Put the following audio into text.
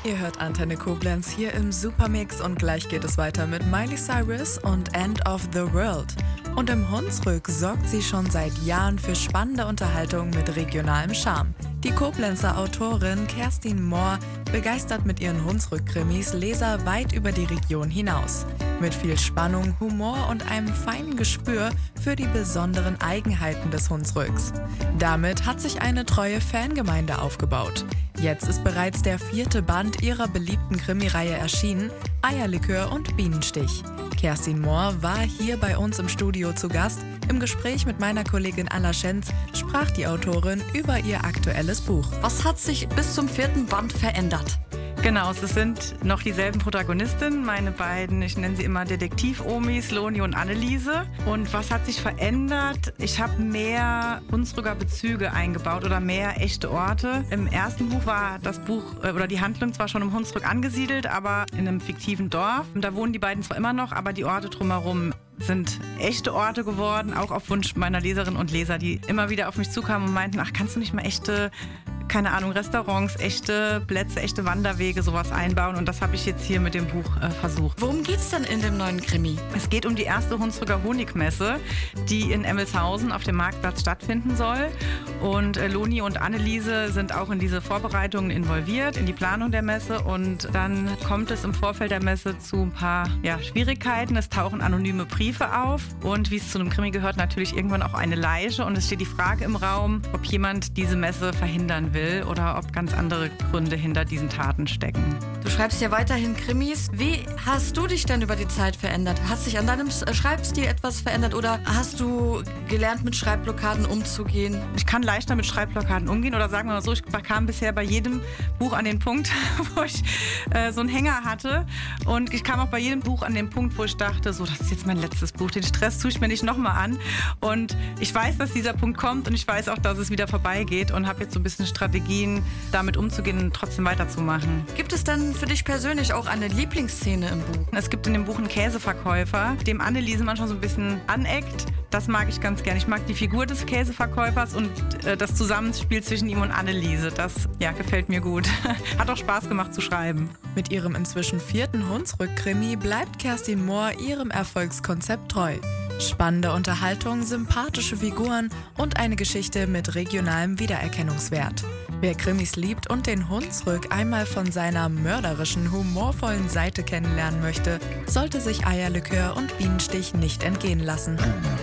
Ihr hört Antenne Koblenz hier im Supermix und gleich geht es weiter mit Miley Cyrus und End of the World. Und im Hunsrück sorgt sie schon seit Jahren für spannende Unterhaltung mit regionalem Charme. Die Koblenzer Autorin Kerstin Mohr begeistert mit ihren Hunsrück-Krimis Leser weit über die Region hinaus. Mit viel Spannung, Humor und einem feinen Gespür für die besonderen Eigenheiten des Hunsrücks. Damit hat sich eine treue Fangemeinde aufgebaut. Jetzt ist bereits der 4. Band ihrer beliebten Krimireihe erschienen, Eierlikör und Bienenstich. Kerstin Mohr war hier bei uns im Studio zu Gast. Im Gespräch mit meiner Kollegin Alla Schenz sprach die Autorin über ihr aktuelles Buch. Was hat sich bis zum 4. Band verändert? Genau, es sind noch dieselben Protagonistinnen, meine beiden, ich nenne sie immer Detektiv-Omis, Loni und Anneliese. Und was hat sich verändert? Ich habe mehr Hunsrücker Bezüge eingebaut oder mehr echte Orte. Im ersten Buch war das Buch oder die Handlung zwar schon im Hunsrück angesiedelt, aber in einem fiktiven Dorf. Und da wohnen die beiden zwar immer noch, aber die Orte drumherum sind echte Orte geworden, auch auf Wunsch meiner Leserinnen und Leser, die immer wieder auf mich zukamen und meinten, ach, kannst du nicht mal echte, keine Ahnung, Restaurants, echte Plätze, echte Wanderwege, sowas einbauen. Und das habe ich jetzt hier mit dem Buch versucht. Worum geht's denn in dem neuen Krimi? Es geht um die erste Hunsrücker Honigmesse, die in Emmelshausen auf dem Marktplatz stattfinden soll. Und Loni und Anneliese sind auch in diese Vorbereitungen involviert, in die Planung der Messe. Und dann kommt es im Vorfeld der Messe zu ein paar Schwierigkeiten. Es tauchen anonyme Briefe auf. Und wie es zu einem Krimi gehört, natürlich irgendwann auch eine Leiche. Und es steht die Frage im Raum, ob jemand diese Messe verhindern will oder ob ganz andere Gründe hinter diesen Taten stecken. Du schreibst ja weiterhin Krimis. Wie hast du dich denn über die Zeit verändert? Hat sich an deinem Schreibstil etwas verändert oder hast du gelernt, mit Schreibblockaden umzugehen? Ich kann leichter mit Schreibblockaden umgehen oder sagen wir mal so, ich kam bisher bei jedem Buch an den Punkt, wo ich so einen Hänger hatte und ich kam auch bei jedem Buch an den Punkt, wo ich dachte, so, das ist jetzt mein letztes Buch, den Stress tue ich mir nicht nochmal an und ich weiß, dass dieser Punkt kommt und ich weiß auch, dass es wieder vorbeigeht und habe jetzt so ein bisschen Strategien, damit umzugehen und trotzdem weiterzumachen. Gibt es denn für dich persönlich auch eine Lieblingsszene im Buch? Es gibt in dem Buch einen Käseverkäufer, dem Anneliese manchmal so ein bisschen aneckt. Das mag ich ganz gerne. Ich mag die Figur des Käseverkäufers und das Zusammenspiel zwischen ihm und Anneliese. Das gefällt mir gut. Hat auch Spaß gemacht zu schreiben. Mit ihrem inzwischen 4. Hunsrück-Krimi bleibt Kerstin Mohr ihrem Erfolgskonzept treu. Spannende Unterhaltung, sympathische Figuren und eine Geschichte mit regionalem Wiedererkennungswert. Wer Krimis liebt und den Hunsrück einmal von seiner mörderischen, humorvollen Seite kennenlernen möchte, sollte sich Eierlikör und Bienenstich nicht entgehen lassen.